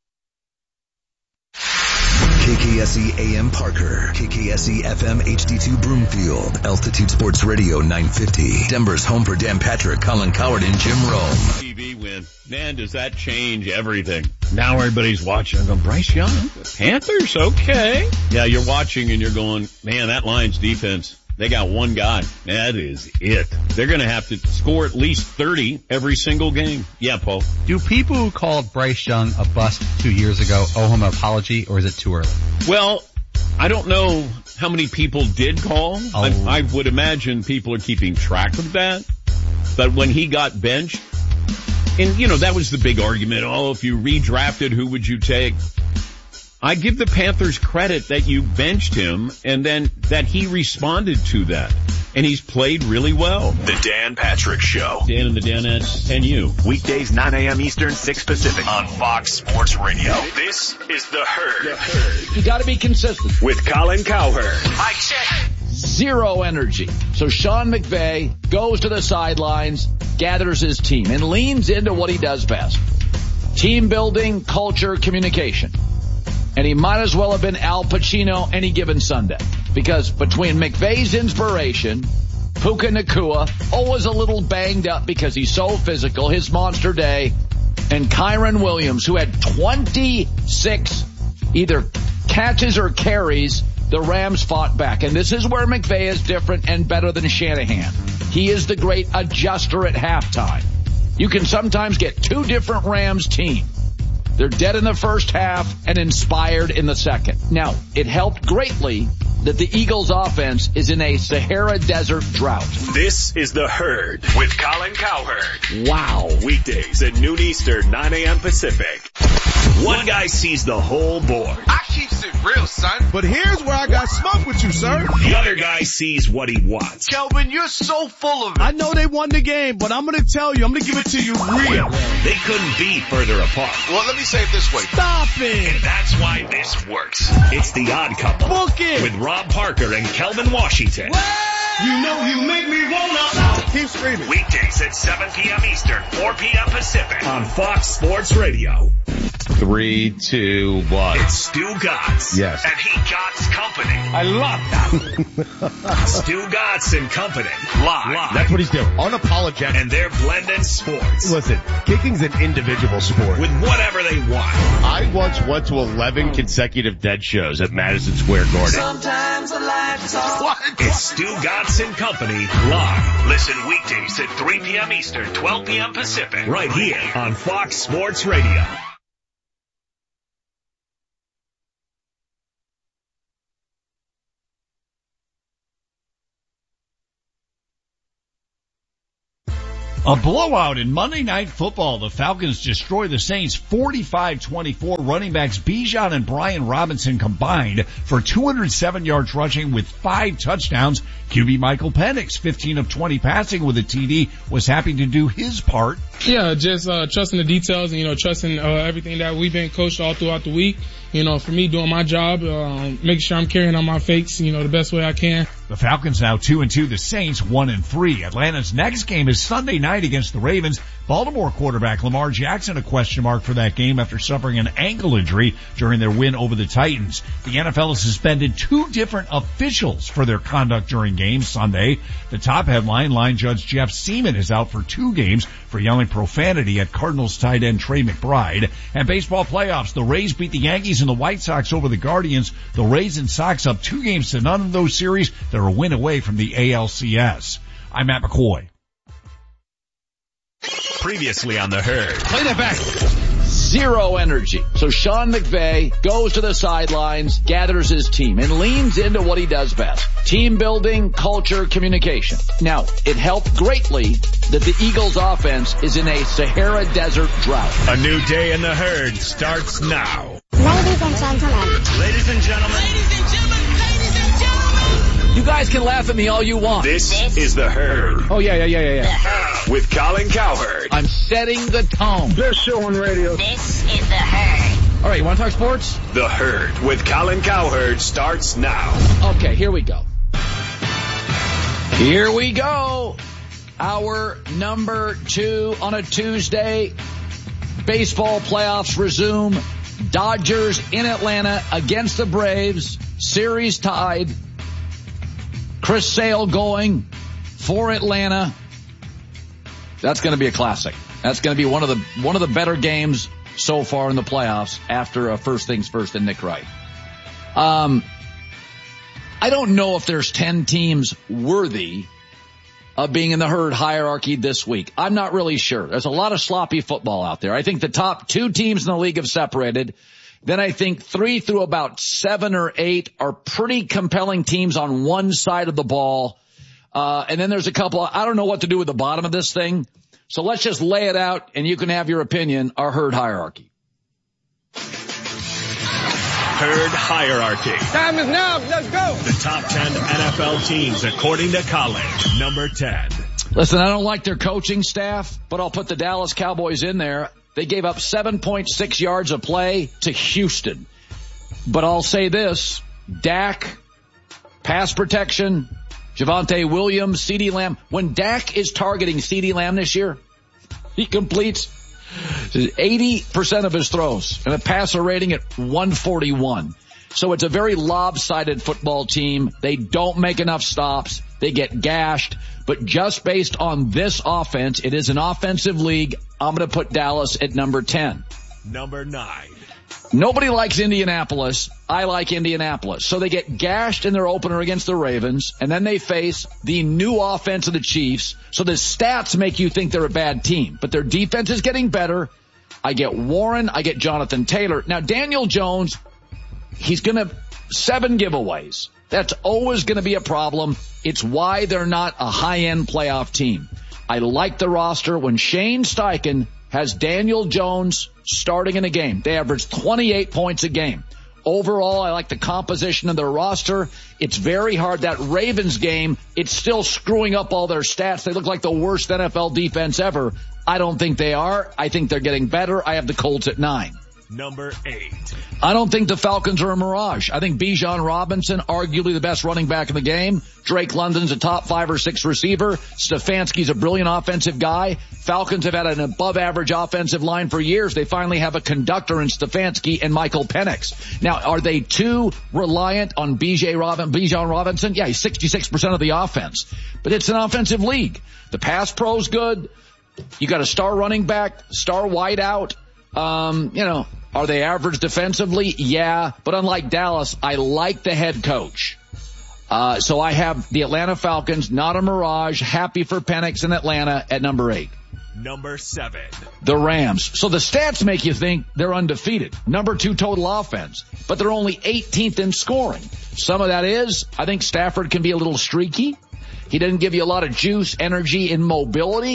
KKSE AM Parker, KKSE FM HD2 Broomfield, Altitude Sports Radio 950, Denver's home for Dan Patrick, Colin Cowherd, and Jim Rome. TV win. Man, does that change everything. Now everybody's watching and going, Bryce Young, the Panthers, okay. Yeah, you're watching and you're going, man, that Lions defense, they got one guy. That is it. They're going to have to score at least 30 every single game. Yeah, Paul. Do people who called Bryce Young a bust 2 years ago owe him an apology, or is it too early? Well, I don't know how many people did call. I would imagine people are keeping track of that. But when he got benched, and that was the big argument. Oh, if you redrafted, who would you take? I give the Panthers credit that you benched him and then that he responded to that. And he's played really well. The Dan Patrick Show. Dan and the Danettes and you. Weekdays 9 a.m. Eastern, 6 Pacific on Fox Sports Radio. This is The Herd. You got to be consistent. With Colin Cowherd. Mic check. Zero energy. So Sean McVay goes to the sidelines, gathers his team, and leans into what he does best. Team building, culture, communication. And he might as well have been Al Pacino any given Sunday. Because between McVay's inspiration, Puka Nacua, always a little banged up because he's so physical, his monster day, and Kyren Williams, who had 26 either catches or carries, the Rams fought back. And this is where McVay is different and better than Shanahan. He is the great adjuster at halftime. You can sometimes get two different Rams teams. They're dead in the first half and inspired in the second. Now, it helped greatly that the Eagles' offense is in a Sahara Desert drought. This is The Herd with Colin Cowherd. Wow. Weekdays at noon Eastern, 9 a.m. Pacific. One guy sees the whole board. I keeps it real, son. But here's where I got smoke with you, sir. The other guy sees what he wants. Kelvin, you're so full of it. I know they won the game, but I'm going to tell you, I'm going to give it to you real. They couldn't be further apart. Well, let me say it this way. Stop it. And that's why this works. It's The Odd Couple. Book it. With Rob Parker and Kelvin Washington. You know you make me wanna. Keep screaming. Weekdays at 7 p.m. Eastern, 4 p.m. Pacific on Fox Sports Radio. 3, 2, 1. It's Stu Gotts. Yes. And he Gotts Company. I love that. Stu Gotts and Company. Live. That's what he's doing. Unapologetic. And they're blending sports. Listen, kicking's an individual sport. With whatever they want. I once went to 11 consecutive Dead shows at Madison Square Garden. Sometimes the lights off. What? It's Stu Gotts and Company live. Listen weekdays at 3 p.m. Eastern, 12 p.m. Pacific. Right here on Fox Sports Radio. A blowout in Monday Night Football. The Falcons destroy the Saints 45-24. Running backs Bijan and Brian Robinson combined for 207 yards rushing with 5 touchdowns. QB Michael Penix, 15 of 20 passing with a TD, was happy to do his part. Yeah, just trusting the details and, trusting everything that we've been coached all throughout the week. For me doing my job, making sure I'm carrying on my fakes, the best way I can. The Falcons now 2-2, the Saints 1-3. Atlanta's next game is Sunday night against the Ravens. Baltimore quarterback Lamar Jackson a question mark for that game after suffering an ankle injury during their win over the Titans. The NFL has suspended 2 different officials for their conduct during games Sunday. The top headline, line judge Jeff Seaman is out for 2 games for yelling profanity at Cardinals tight end Trey McBride. And baseball playoffs, the Rays beat the Yankees and the White Sox over the Guardians. The Rays and Sox up 2 games to none in those series. They're a win away from the ALCS. I'm Matt McCoy. Previously on The Herd. Play that back. Zero energy. So Sean McVay goes to the sidelines, gathers his team, and leans into what he does best. Team building, culture, communication. Now, it helped greatly that the Eagles offense is in a Sahara Desert drought. A new day in The Herd starts now. Ladies and gentlemen. Ladies and gentlemen. You guys can laugh at me all you want. This is The Herd. Oh, yeah. The Herd. With Colin Cowherd. I'm setting the tone. Best show on radio. This is The Herd. All right, you want to talk sports? The Herd with Colin Cowherd starts now. Okay, here we go. Here we go. Hour number 2 on a Tuesday. Baseball playoffs resume. Dodgers in Atlanta against the Braves. Series tied. Chris Sale going for Atlanta. That's going to be a classic. That's going to be one of the better games so far in the playoffs after First Things First and Nick Wright. I don't know if there's 10 teams worthy of being in the Herd hierarchy this week. I'm not really sure. There's a lot of sloppy football out there. I think the top 2 teams in the league have separated. Then I think 3 through about 7 or 8 are pretty compelling teams on one side of the ball. And then there's a couple, I don't know what to do with the bottom of this thing. So let's just lay it out and you can have your opinion, our Herd hierarchy. Herd hierarchy. Time is now. Let's go. The top 10 NFL teams according to Colin. Number 10. Listen, I don't like their coaching staff, but I'll put the Dallas Cowboys in there. They gave up 7.6 yards of play to Houston. But I'll say this, Dak, pass protection, Javonte Williams, CeeDee Lamb. When Dak is targeting CeeDee Lamb this year, he completes 80% of his throws and a passer rating at 141. So it's a very lopsided football team. They don't make enough stops. They get gashed. But just based on this offense, it is an offensive league. I'm going to put Dallas at number 10. Number 9. Nobody likes Indianapolis. I like Indianapolis. So they get gashed in their opener against the Ravens, and then they face the new offense of the Chiefs. So the stats make you think they're a bad team, but their defense is getting better. I get Warren. I get Jonathan Taylor. Now, Daniel Jones, he's going to 7 giveaways. That's always going to be a problem. It's why they're not a high-end playoff team. I like the roster. When Shane Steichen has Daniel Jones starting in a game, they average 28 points a game. Overall, I like the composition of their roster. It's very hard. That Ravens game, it's still screwing up all their stats. They look like the worst NFL defense ever. I don't think they are. I think they're getting better. I have the Colts at 9. Number 8. I don't think the Falcons are a mirage. I think Bijan Robinson, arguably the best running back in the game. Drake London's a top 5 or 6 receiver. Stefanski's a brilliant offensive guy. Falcons have had an above average offensive line for years. They finally have a conductor in Stefanski and Michael Penix. Now, are they too reliant on Bijan Robinson? Yeah, he's 66% of the offense. But it's an offensive league. The pass pro's good. You got a star running back, star wideout. Are they average defensively? Yeah. But unlike Dallas, I like the head coach. So I have the Atlanta Falcons, not a mirage, happy for Penix in Atlanta at number 8. Number 7. The Rams. So the stats make you think they're undefeated. Number 2 total offense. But they're only 18th in scoring. Some of that is, I think Stafford can be a little streaky. He doesn't give you a lot of juice, energy, and mobility.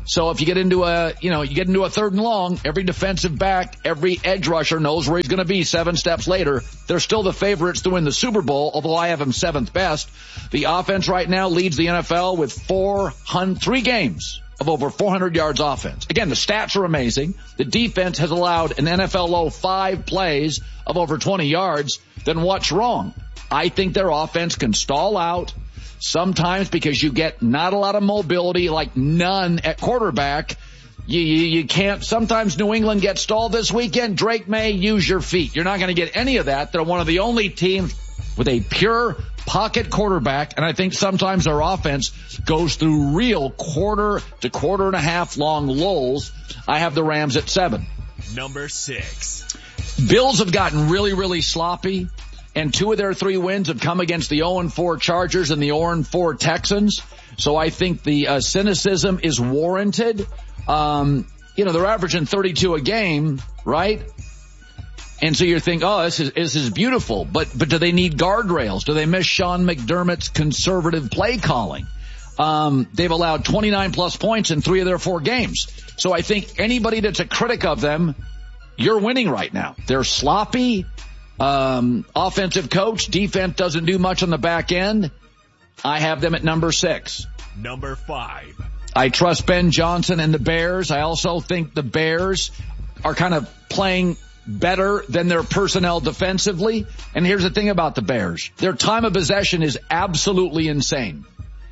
So if you get into a 3rd and long, every defensive back, every edge rusher knows where he's going to be 7 steps later. They're still the favorites to win the Super Bowl, although I have them 7th best. The offense right now leads the NFL with 3 games of over 400 yards offense. Again, the stats are amazing. The defense has allowed an NFL low 5 plays of over 20 yards. Then what's wrong? I think their offense can stall out. Sometimes because you get not a lot of mobility, like none at quarterback, you can't. Sometimes New England gets stalled this weekend. Drake May, use your feet. You're not going to get any of that. They're one of the only teams with a pure pocket quarterback, and I think sometimes their offense goes through real quarter to quarter and a half long lulls. I have the Rams at 7. Number 6. Bills have gotten really, really sloppy. And 2 of their 3 wins have come against the 0-4 Chargers and the 0-4 Texans. So I think the cynicism is warranted. They're averaging 32 a game, right? And so you're thinking, this is beautiful. But do they need guardrails? Do they miss Sean McDermott's conservative play calling? They've allowed 29 plus points in 3 of their 4 games. So I think anybody that's a critic of them, you're winning right now. They're sloppy. Offensive coach, defense doesn't do much on the back end. I have them at number 6. Number 5. I trust Ben Johnson and the Bears. I also think the Bears are kind of playing better than their personnel defensively. And here's the thing about the Bears. Their time of possession is absolutely insane.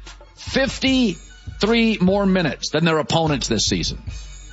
53 more minutes than their opponents this season.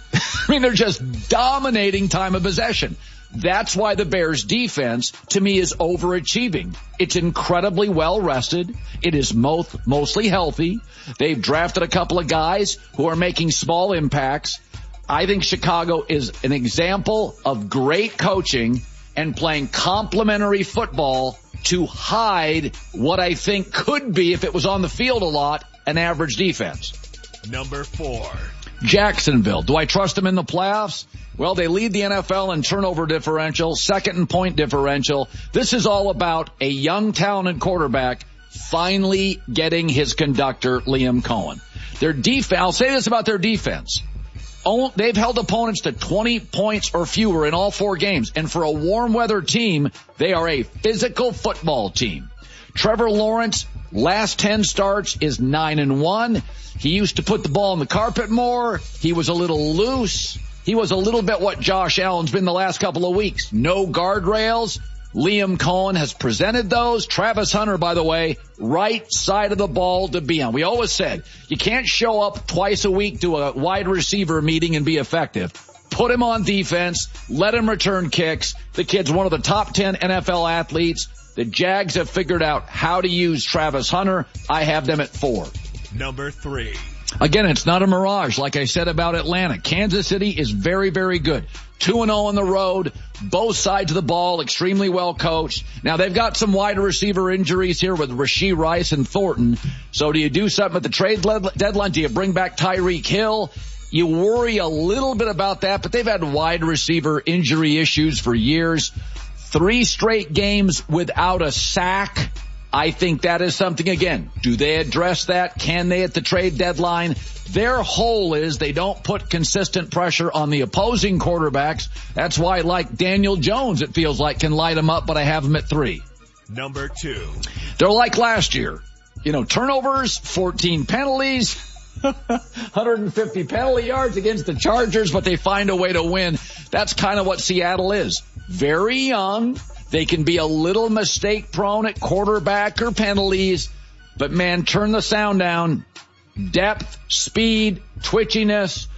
I mean, they're just dominating time of possession. That's why the Bears defense, to me, is overachieving. It's incredibly well rested. It is mostly healthy. They've drafted a couple of guys who are making small impacts. I think Chicago is an example of great coaching and playing complementary football to hide what I think could be, if it was on the field a lot, an average defense. Number 4. Jacksonville. Do I trust them in the playoffs? Well, they lead the NFL in turnover differential, 2nd in point differential. This is all about a young, talented quarterback finally getting his conductor, Liam Cohen. Their defense, I'll say this about their defense. They've held opponents to 20 points or fewer in all 4 games. And for a warm weather team, they are a physical football team. Trevor Lawrence, last 10 starts, is 9-1. He used to put the ball on the carpet more. He was a little loose. He was a little bit what Josh Allen's been the last couple of weeks. No guardrails. Liam Cohen has presented those. Travis Hunter, by the way, right side of the ball to be on. We always said you can't show up twice a week to a wide receiver meeting and be effective. Put him on defense. Let him return kicks. The kid's one of the top 10 NFL athletes. The Jags have figured out how to use Travis Hunter. I have them at 4. Number 3. Again, it's not a mirage like I said about Atlanta. Kansas City is very, very good. 2-0 on the road, both sides of the ball, extremely well coached. Now they've got some wide receiver injuries here with Rashee Rice and Thornton. So do you do something at the trade deadline? Do you bring back Tyreek Hill? You worry a little bit about that, but they've had wide receiver injury issues for years. 3 straight games without a sack. I think that is something, again, do they address that? Can they at the trade deadline? Their hole is they don't put consistent pressure on the opposing quarterbacks. That's why, like Daniel Jones, it feels like can light them up, but I have them at 3. Number 2. They're like last year. Turnovers, 14 penalties, 150 penalty yards against the Chargers, but they find a way to win. That's kind of what Seattle is. Very young. They can be a little mistake prone at quarterback or penalties, but man, turn the sound down. Depth, speed, twitchiness,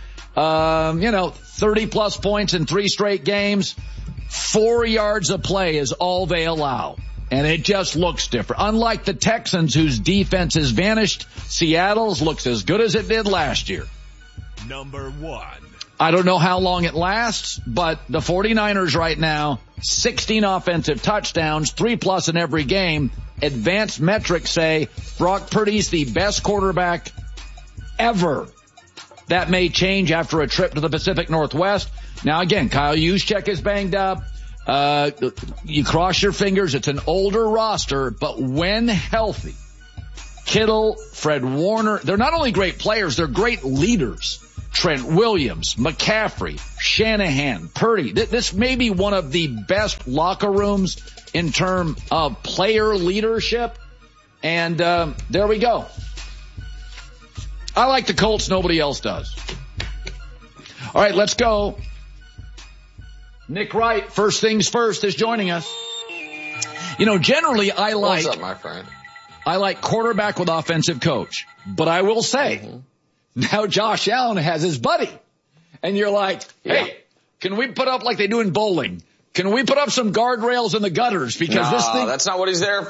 30 plus points in 3 straight games. 4 yards of play is all they allow. And it just looks different. Unlike the Texans, whose defense has vanished, Seattle's looks as good as it did last year. Number 1. I don't know how long it lasts, but the 49ers right now, 16 offensive touchdowns, 3+ in every game. Advanced metrics say Brock Purdy's the best quarterback ever. That may change after a trip to the Pacific Northwest. Now again, Kyle Juszczyk is banged up. You cross your fingers. It's an older roster, but when healthy, Kittle, Fred Warner, they're not only great players, they're great leaders. Trent Williams, McCaffrey, Shanahan, Purdy. This may be one of the best locker rooms in terms of player leadership. And there we go. I like the Colts. Nobody else does. All right, let's go. Nick Wright, First Things First, is joining us. You know, generally I like... What's up, my friend? I like quarterback with offensive coach. But I will say, now Josh Allen has his buddy. And you're like, hey, can we put up like they do in bowling? Can we put up some guardrails in the gutters? Because this thing... that's not what he's there